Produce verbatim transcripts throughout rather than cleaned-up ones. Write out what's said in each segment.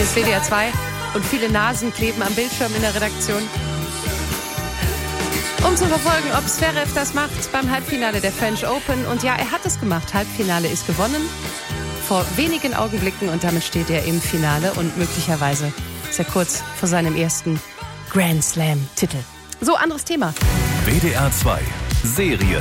W D R zwei und viele Nasen kleben am Bildschirm in der Redaktion. Um zu verfolgen, ob Zverev das macht beim Halbfinale der French Open. Und ja, er hat es gemacht. Halbfinale ist gewonnen. Vor wenigen Augenblicken und damit steht er im Finale und möglicherweise ist er kurz vor seinem ersten Grand Slam-Titel. So, anderes Thema. W D R zwei Serien.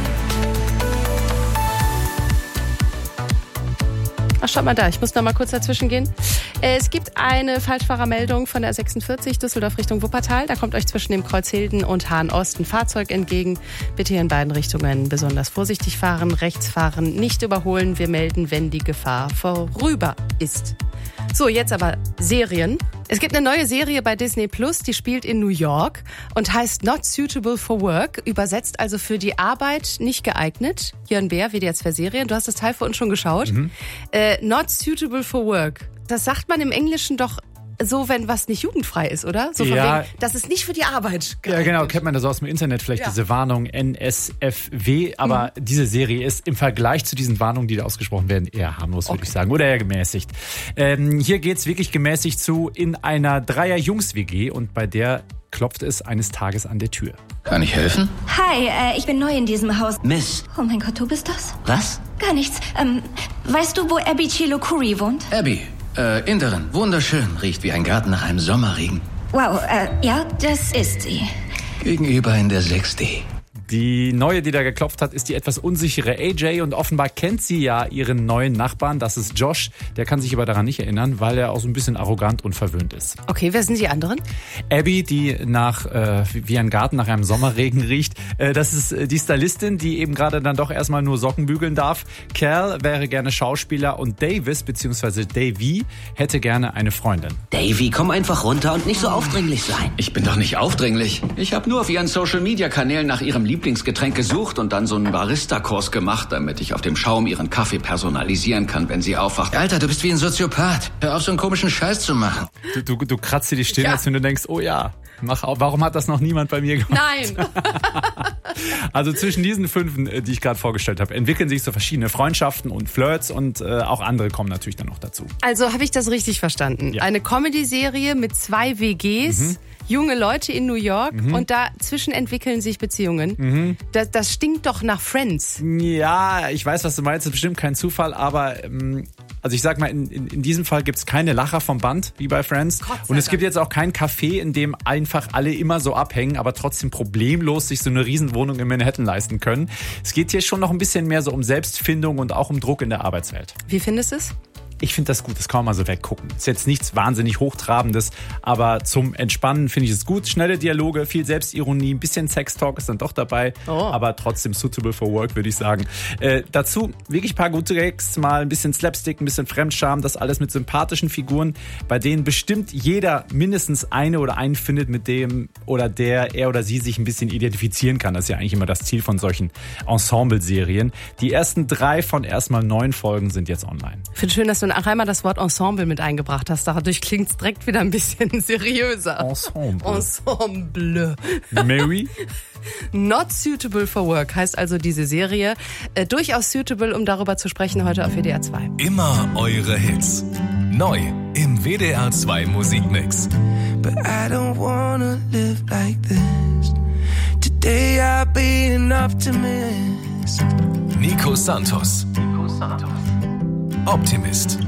Ach, schaut mal da, ich muss noch mal kurz dazwischen gehen. Es gibt eine Falschfahrermeldung von der sechsundvierzig Düsseldorf Richtung Wuppertal. Da kommt euch zwischen dem Kreuz Hilden und Hahn-Ost ein Fahrzeug entgegen. Bitte hier in beiden Richtungen besonders vorsichtig fahren, rechts fahren, nicht überholen. Wir melden, wenn die Gefahr vorüber ist. So, jetzt aber Serien. Es gibt eine neue Serie bei Disney Plus, die spielt in New York und heißt Not Suitable for Work, übersetzt also für die Arbeit nicht geeignet. Jörn Bär, W D R zwei Serien, du hast das Teil für uns schon geschaut. Mhm. Äh, Not Suitable for Work, das sagt man im Englischen doch so, wenn was nicht jugendfrei ist, oder? So von ja, wegen, das ist nicht für die Arbeit geeignet. Ja, genau, kennt man das aus dem Internet, vielleicht ja. Diese Warnung N S F W, aber mhm. diese Serie ist im Vergleich zu diesen Warnungen, die da ausgesprochen werden, eher harmlos, okay. würde ich sagen, oder eher gemäßigt. Ähm, hier geht's wirklich gemäßigt zu in einer Dreier-Jungs-W G und bei der klopft es eines Tages an der Tür. Kann ich helfen? Hi, äh, ich bin neu in diesem Haus. Miss. Oh mein Gott, du bist das? Was? Gar nichts. Ähm, weißt du, wo Abby Chilokuri wohnt? Abby. Äh, Inderin. Wunderschön. Riecht wie ein Garten nach einem Sommerregen. Wow, äh, ja, das ist sie. Gegenüber in der sechs D. Die neue, die da geklopft hat, ist die etwas unsichere A J und offenbar kennt sie ja ihren neuen Nachbarn, das ist Josh. Der kann sich aber daran nicht erinnern, weil er auch so ein bisschen arrogant und verwöhnt ist. Okay, wer sind die anderen? Abby, die nach äh, wie ein Garten nach einem Sommerregen riecht. Äh, das ist die Stylistin, die eben gerade dann doch erstmal nur Socken bügeln darf. Cal wäre gerne Schauspieler und Davis, beziehungsweise Davy, hätte gerne eine Freundin. Davy, komm einfach runter und nicht so aufdringlich sein. Ich bin doch nicht aufdringlich. Ich habe nur auf ihren Social-Media-Kanälen nach ihrem Lieblingsgetränk gesucht und dann so einen Barista-Kurs gemacht, damit ich auf dem Schaum ihren Kaffee personalisieren kann, wenn sie aufwacht. Alter, du bist wie ein Soziopath. Hör auf, so einen komischen Scheiß zu machen. Du, du, du kratzt dir die Stirn, ja. als wenn du denkst, oh ja, mach auf. Warum hat das noch niemand bei mir gemacht? Nein. Also zwischen diesen fünf, die ich gerade vorgestellt habe, entwickeln sich so verschiedene Freundschaften und Flirts und äh, auch andere kommen natürlich dann noch dazu. Also habe ich das richtig verstanden? Ja. Eine Comedy-Serie mit zwei W Gs, mhm. junge Leute in New York mhm. und dazwischen entwickeln sich Beziehungen. Mhm. Das, das stinkt doch nach Friends. Ja, ich weiß, was du meinst, das ist bestimmt kein Zufall, aber ähm, also ich sag mal, in, in, in diesem Fall gibt's keine Lacher vom Band, wie bei Friends. Und es gibt jetzt auch kein Café, in dem einfach alle immer so abhängen, aber trotzdem problemlos sich so eine Riesenwohnung in Manhattan leisten können. Es geht hier schon noch ein bisschen mehr so um Selbstfindung und auch um Druck in der Arbeitswelt. Wie findest du es? Ich finde das gut, das kann man mal so weggucken. Ist jetzt nichts wahnsinnig Hochtrabendes, aber zum Entspannen finde ich es gut. Schnelle Dialoge, viel Selbstironie, ein bisschen Sextalk ist dann doch dabei, oh. aber trotzdem suitable for work, würde ich sagen. Äh, dazu wirklich ein paar gute Gags, mal ein bisschen Slapstick, ein bisschen Fremdscham, das alles mit sympathischen Figuren, bei denen bestimmt jeder mindestens eine oder einen findet, mit dem oder der er oder sie sich ein bisschen identifizieren kann. Das ist ja eigentlich immer das Ziel von solchen Ensemble-Serien. Die ersten drei von erstmal neun Folgen sind jetzt online. Ich finde schön, dass du auch einmal das Wort Ensemble mit eingebracht hast. Dadurch klingt es direkt wieder ein bisschen seriöser. Ensemble. Ensemble. Mary? Not Suitable for Work heißt also diese Serie. Äh, durchaus suitable, um darüber zu sprechen heute auf W D R zwei. Immer eure Hits. Neu im W D R zwei Musikmix. But I don't wanna live like this. Today I'll be an optimist. Nico Santos. Nico Santos. Optimist.